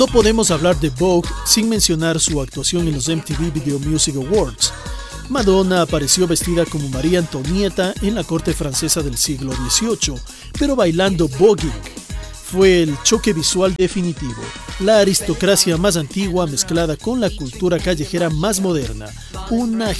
No podemos hablar de Vogue sin mencionar su actuación en los MTV Video Music Awards. Madonna apareció vestida como María Antonieta en la corte francesa del siglo XVIII, pero bailando voguing. Fue el choque visual definitivo, la aristocracia más antigua mezclada con la cultura callejera más moderna, una